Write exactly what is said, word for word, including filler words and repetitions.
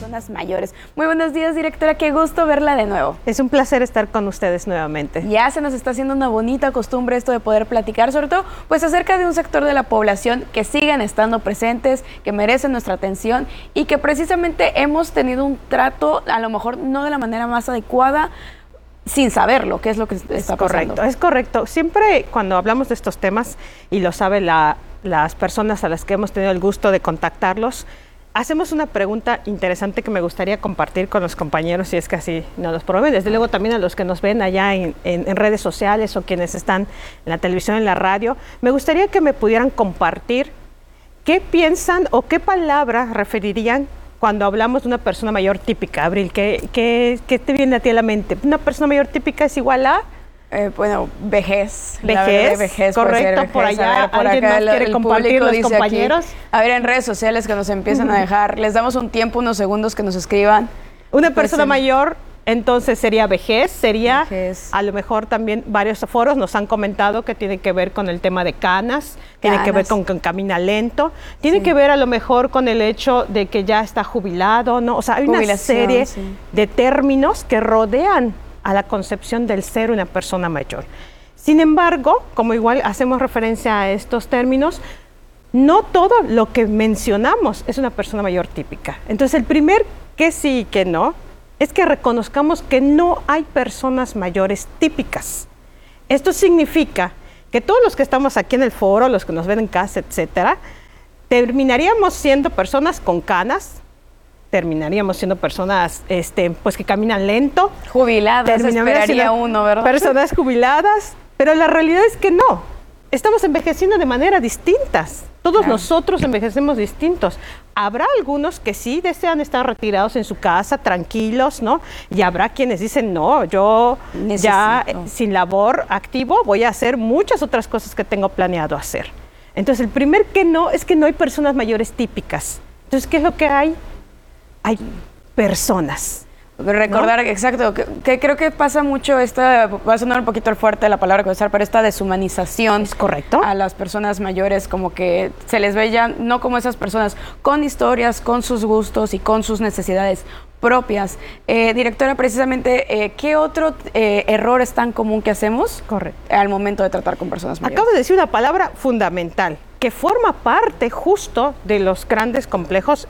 personas mayores. Muy buenos días, directora, qué gusto verla de nuevo. Es un placer estar con ustedes nuevamente. Ya se nos está haciendo una bonita costumbre esto de poder platicar, sobre todo pues acerca de un sector de la población que siguen estando presentes, que merecen nuestra atención y que precisamente hemos tenido un trato, a lo mejor no de la manera más adecuada, sin saberlo, qué es lo que está es pasando. Correcto, es correcto. Siempre cuando hablamos de estos temas, y lo sabe la, las personas a las que hemos tenido el gusto de contactarlos, hacemos una pregunta interesante que me gustaría compartir con los compañeros, si es que así nos los proveen. Desde luego también a los que nos ven allá en, en, en redes sociales o quienes están en la televisión, en la radio. Me gustaría que me pudieran compartir qué piensan o qué palabra referirían cuando hablamos de una persona mayor típica. Abril, ¿qué, qué, qué te viene a ti a la mente? ¿Una persona mayor típica es igual a...? Eh, bueno, vejez. Vejez, vejez correcto, por, por allá, ver, por alguien acá más el, quiere el compartir los compañeros. Aquí, a ver, en redes sociales que nos empiezan uh-huh. a dejar, les damos un tiempo, unos segundos que nos escriban. Una persona pues, mayor, entonces sería vejez, sería vejez. A lo mejor también varios foros nos han comentado que tiene que ver con el tema de canas, tiene canas. que ver con que camina lento, tiene sí. que ver a lo mejor con el hecho de que ya está jubilado, ¿no? O sea, hay una serie sí. de términos que rodean a la concepción del ser una persona mayor. Sin embargo, como igual hacemos referencia a estos términos, no todo lo que mencionamos es una persona mayor típica. Entonces, el primer que sí y que no es que reconozcamos que no hay personas mayores típicas. Esto significa que todos los que estamos aquí en el foro, los que nos ven en casa, etcétera, terminaríamos siendo personas con canas, terminaríamos siendo personas este, pues que caminan lento. Jubiladas, esperaría uno, ¿verdad? Personas jubiladas, pero la realidad es que no. Estamos envejeciendo de manera distintas. Todos claro. nosotros envejecemos distintos. Habrá algunos que sí desean estar retirados en su casa, tranquilos, ¿no? Y habrá quienes dicen, no, yo Necesito. ya eh, sin labor activo voy a hacer muchas otras cosas que tengo planeado hacer. Entonces, el primer que no es que no hay personas mayores típicas. Entonces, ¿qué es lo que hay? Hay personas. Recordar, ¿no? exacto, que, que creo que pasa mucho esta, va a sonar un poquito fuerte la palabra que voy a usar, pero esta deshumanización ¿Es correcto? a las personas mayores, como que se les ve ya no como esas personas con historias, con sus gustos y con sus necesidades propias. Eh, directora, precisamente, eh, ¿qué otro eh, error es tan común que hacemos Correcto. al momento de tratar con personas mayores? Acabo de decir una palabra fundamental, que forma parte justo de los grandes complejos